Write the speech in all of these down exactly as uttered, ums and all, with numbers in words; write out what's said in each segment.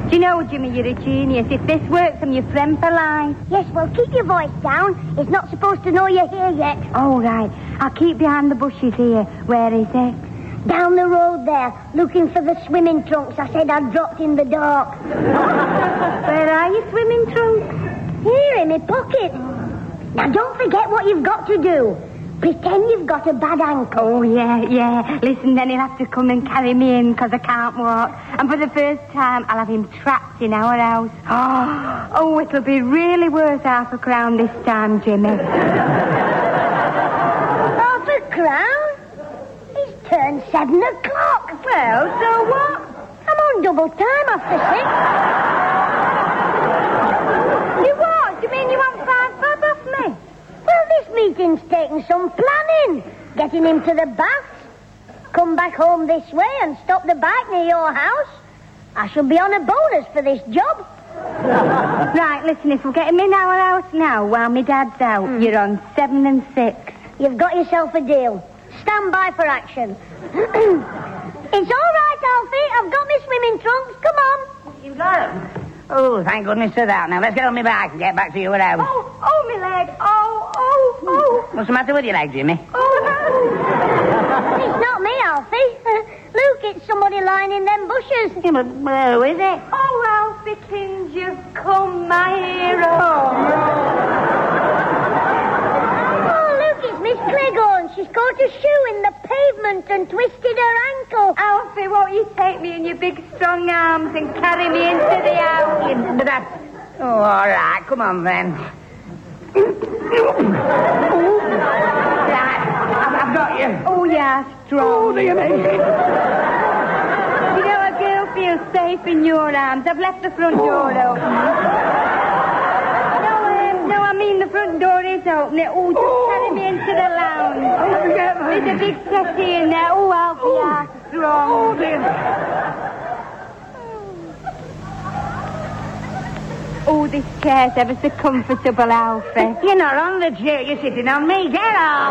Do you know, Jimmy, you're a genius. If this works, I'm your friend for life. Yes, well, keep your voice down. It's not supposed to know you're here yet. Oh, right. I'll keep behind the bushes here. Where is it? Down the road there, looking for the swimming trunks I said I'd dropped in the dark. Where are your swimming trunks? Here in my pocket. Now, don't forget what you've got to do. Pretend you've got a bad ankle. Oh, yeah, yeah. Listen, then he'll have to come and carry me in because I can't walk. And for the first time, I'll have him trapped in our house. Oh, oh it'll be really worth half a crown this time, Jimmy. Half a crown? It's turned seven o'clock. Well, so what? I'm on double time after six. You what? You mean you want five bob off me? Well, this meeting's taken some planning. Getting him to the baths. Come back home this way and stop the bike near your house. I shall be on a bonus for this job. Right, listen, if we'll get him in our house now while my dad's out, mm. you're on seven and six. You've got yourself a deal. Stand by for action. It's all right, Alfie. I've got my swimming trunks. Come on. You got them? Oh, thank goodness for that. Now, let's get on my bike and get back to your house. Oh, oh, my leg. Oh, oh, oh. What's the matter with your leg, Jimmy? Oh, it's not me, Alfie. Look, it's somebody lying in them bushes. Yeah, but who is it? Oh, Alfie King, you've come, my hero. Oh, look, it's Miss Cleghorn. She's caught a shoe in the pavement and twisted her ankle. Alfie, won't you take me in your big, strong arms and carry me into the house? Yeah, but that... Oh, all right. Come on, then. Right, I've, I've got you. Oh, yeah, strong. Oh, do you mean? You know, a girl feels safe in your arms. I've left the front door open. No, um, no, I mean the front door is open. Oh, just oh. carry me into the lounge. Oh, there's a big settee in there. Oh, Alfie, oh. are strong. Oh, dear. Oh, this chair's ever so comfortable, Alfie. You're not on the chair. You're sitting on me. Get off.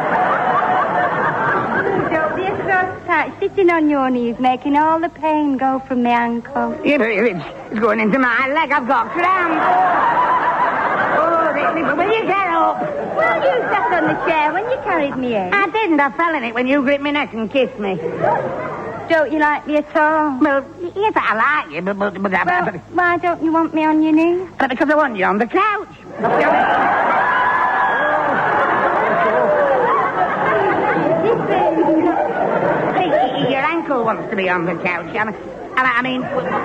Don't be so tight. Sitting on your knees, making all the pain go from my ankle. Yeah, but it's, it's going into my leg. I've got cramp. Oh, this, will you get up? Well, you sat on the chair when you carried me in. I didn't. I fell in it when you gripped my neck and kissed me. Don't you like me at all? Well, yes, I like you, but... but, but, well, but why don't you want me on your knee? But because I want you on the couch. Your ankle wants to be on the couch. I mean... I mean,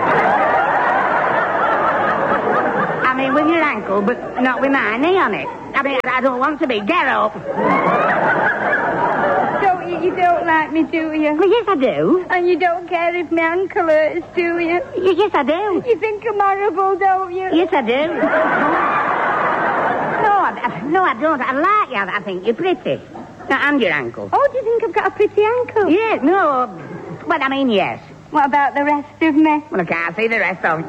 I mean with your ankle, but not with my knee on it. I mean, I don't want to be. Get up. Don't you? You don't like me, do you? Well, yes, I do. And you don't care if my ankle hurts, do you? Y- yes, I do. You think I'm horrible, don't you? Yes, I do. no, I, no, I don't. I like you. I think you're pretty. And your ankle. Oh, do you think I've got a pretty ankle? Yes, no. Well, I mean, yes. What about the rest of me? Well, I can't see the rest of it.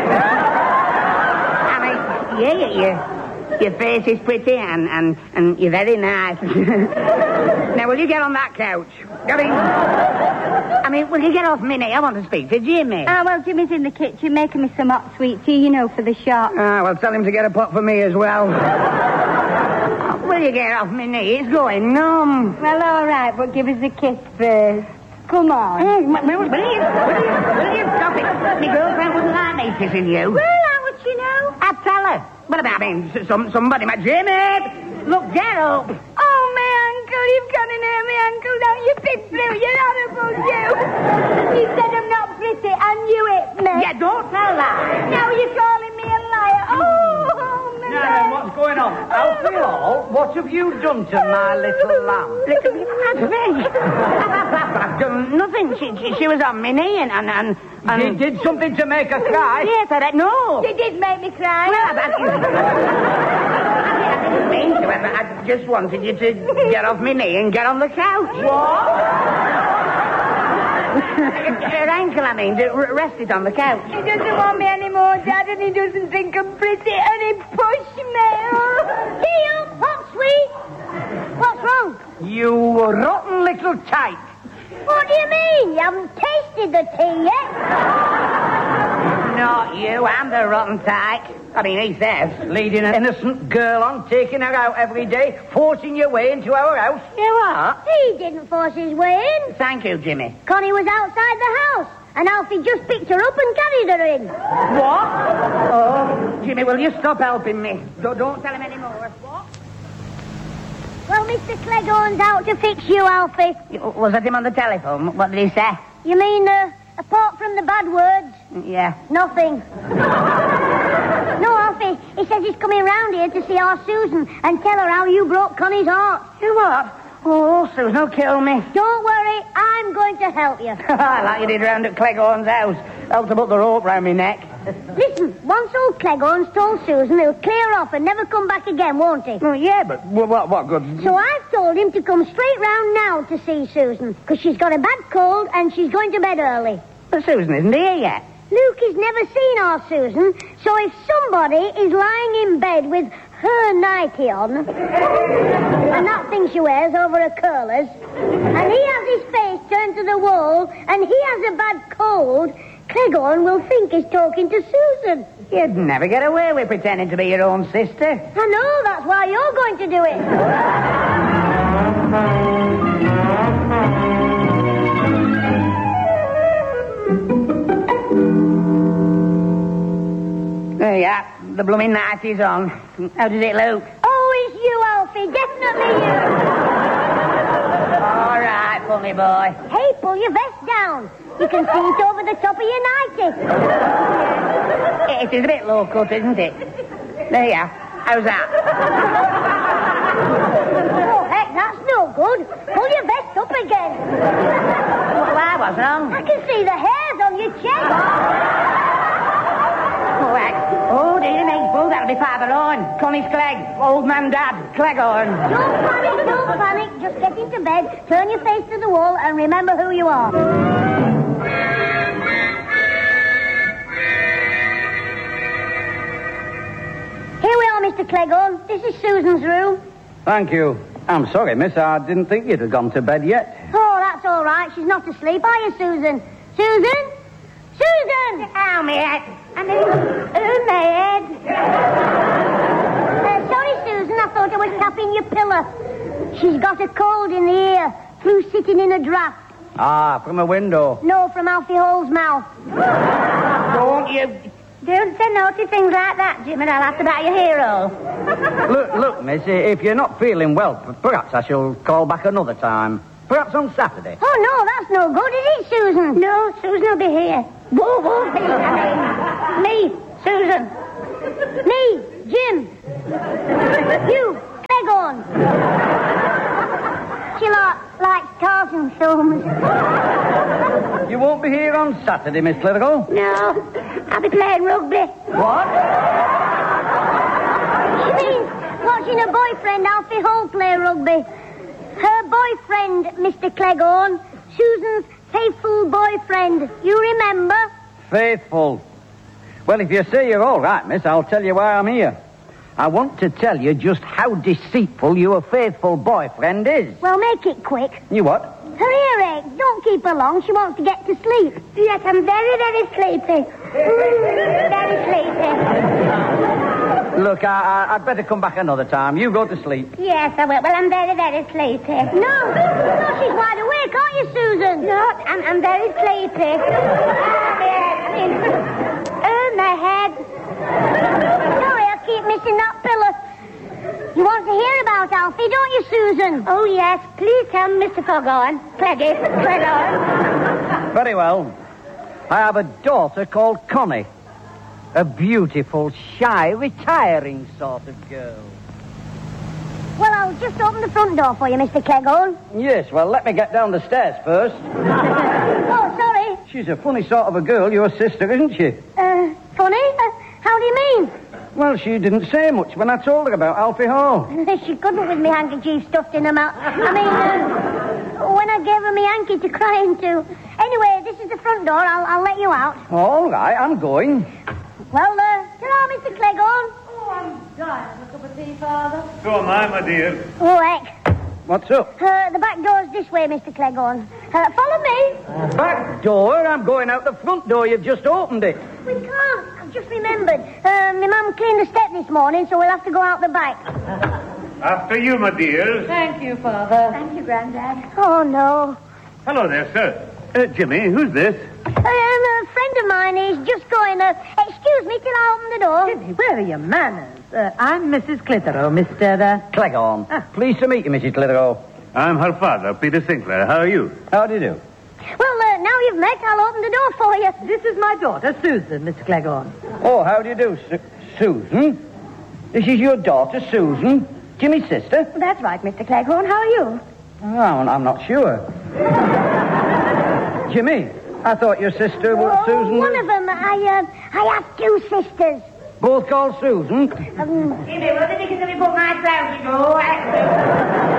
I mean, yeah, yeah, yeah. Your face is pretty and, and, and you're very nice. Now, will you get on that couch? I mean, I mean, will you get off me knee? I want to speak to Jimmy. Ah, well, Jimmy's in the kitchen making me some hot sweet tea, you know, for the shop. Ah, well, tell him to get a pot for me as well. Will you get off me knee? It's going numb. Well, all right, but give us a kiss first. Come on. Hey, will, will, you, will, you, will you stop it? My girlfriend wouldn't like me kissing you. Well, how would she know? I'd tell her. But I mean, some, somebody might... Jimmy! Look, get up! Oh, my ankle, you've gone and hurt my ankle now. You big blue, you're horrible, you. You said I'm not pretty, and you hit me. Yeah, don't tell that. Now you're calling me a liar. Oh, my Now then, what's going on? Alfie Hall, what have you done to my little lamb? Little... That's me. I've done nothing. She, she, she was on my knee and... and, and And you did something to make her cry? Yes, I don't know. You did make me cry. Well, I, I, I didn't mean to. I, I just wanted you to get off my knee and get on the couch. What? Her ankle, I mean, to rest it on the couch. He doesn't want me anymore, Dad, and he doesn't think I'm pretty, and he pushed me. Tea up, hot sweet. What's wrong? You rotten little tyke. What do you mean? You haven't tasted the tea yet? Not you, I'm the rotten tyke. I mean, he says. Leading an innocent girl on, taking her out every day, forcing your way into our house. You are? He didn't force his way in. Thank you, Jimmy. Connie was outside the house, and Alfie just picked her up and carried her in. What? Oh, Jimmy, will you stop helping me? Don't, don't tell him any more. What? Well, Mister Cleghorn's out to fix you, Alfie. Was that him on the telephone? What did he say? You mean, uh, apart from the bad words? Yeah. Nothing. No, Alfie, he says he's coming round here to see our Susan and tell her how you broke Connie's heart. You what? Oh, Susan will kill me. Don't worry, I'm going to help you. Like you did round at Cleghorn's house. Helped to put the rope round my neck. Listen, once old Cleghorn's told Susan he'll clear off and never come back again, won't he? Oh, yeah, but what, what good? So I've told him to come straight round now to see Susan, because she's got a bad cold and she's going to bed early. But Susan isn't here yet. Luke has never seen our Susan, so if somebody is lying in bed with her nightie on, and that thing she wears over her curlers, and he has his face turned to the wall, and he has a bad cold, Cleghorn will think he's talking to Susan. You'd never get away with pretending to be your own sister. I know, that's why you're going to do it. There you are. The blooming nightie's on. How does it look? Oh, it's you, Alfie. Definitely you. All right, funny boy. Hey, pull your vest down. You can see it over the top of your nightie. It is a bit low cut, isn't it? There you are. How's that? Oh, heck, that's no good. Pull your vest up again. Well, I was wrong. I can see the hairs on your chest. Oh, heck. Oh, dear me. Oh, that'll be Father Owen. Connie's Clegg. Old man Dad. Cleghorn. Don't panic, don't panic. Just get into bed, turn your face to the wall, and remember who you are. Here we are, Mister Cleghorn. This is Susan's room. Thank you. I'm sorry, miss. I didn't think you'd have gone to bed yet. Oh, that's all right. She's not asleep, are you, Susan? Susan? Susan! Ow, me head. I mean, oh, my head. Uh, sorry, Susan. I thought I was tapping your pillow. She's got a cold in the ear through sitting in a draft. Ah, from a window. No, from Alfie Hall's mouth. Don't you... Don't say naughty things like that, Jim, and I'll have to bat your hero. Look, look, miss, if you're not feeling well, perhaps I shall call back another time. Perhaps on Saturday. Oh, no, that's no good, is it, Susan? No, Susan will be here. Whoa, whoa, me, I mean, me, Susan. Me, Jim. You, Cleghorn. She like, likes Tarzan films. You won't be here on Saturday, Miss Clitheroe? No, I'll be playing rugby. What? She means watching her boyfriend, Alfie Hall, play rugby. Her boyfriend, Mister Cleghorn. Susan's faithful boyfriend. You remember? Faithful. Well, if you say you're all right, miss, I'll tell you why I'm here. I want to tell you just how deceitful your faithful boyfriend is. Well, make it quick. You what? Her earache. Don't keep her long. She wants to get to sleep. Yes, I'm very, very sleepy. Very sleepy. Look, I, I, I'd better come back another time. You go to sleep. Yes, I will. Well, I'm very, very sleepy. No, no, she's wide awake, aren't you, Susan? No, I'm, I'm very sleepy. I mean, oh, my head. Sorry, I keep missing that pillow. You want to hear about Alfie, don't you, Susan? Oh, yes. Please tell Mister Cleghorn. Cleggy. Cleghorn. Very well. I have a daughter called Connie. A beautiful, shy, retiring sort of girl. Well, I'll just open the front door for you, Mister Cleghorn. Yes, well, let me get down the stairs first. Oh, sorry. She's a funny sort of a girl, your sister, isn't she? Uh, funny? Uh, how do you mean? Well, she didn't say much when I told her about Alfie Hall. She couldn't with me handkerchief stuffed in her mouth. I mean, uh, when I gave her me hanky to cry into. Anyway, this is the front door. I'll, I'll let you out. All right, I'm going. Well, uh, ta-ra, Mister Cleghorn. Oh, I'm dying of a cup of tea, Father. So am I, my dear. Oh, heck. What's up? Uh, the back door's this way, Mister Cleghorn. Uh, follow me. Back door? I'm going out the front door. You've just opened it. We can't. I've just remembered. Uh, my mum cleaned the step this morning, so we'll have to go out the back. After you, my dears. Thank you, Father. Thank you, Grandad. Oh, no. Hello there, sir. Uh, Jimmy, who's this? Um, a friend of mine is just going, uh, excuse me till I open the door. Jimmy, where are your manners? Uh, I'm Missus Clitheroe, Mister Uh... Cleghorn. Ah. Pleased to meet you, Missus Clitheroe. I'm her father, Peter Sinclair. How are you? How do you do? Well, uh, now you've met, I'll open the door for you. This is my daughter, Susan, Mister Cleghorn. Oh, how do you do, Su- Susan? This is your daughter, Susan? Jimmy's sister? That's right, Mister Cleghorn. How are you? Oh, I'm not sure. Jimmy, I thought your sister was Oh, Susan. one of them, I, uh, I have two sisters. Both called Susan? Um, Jimmy, what did you think of me put my trousers on?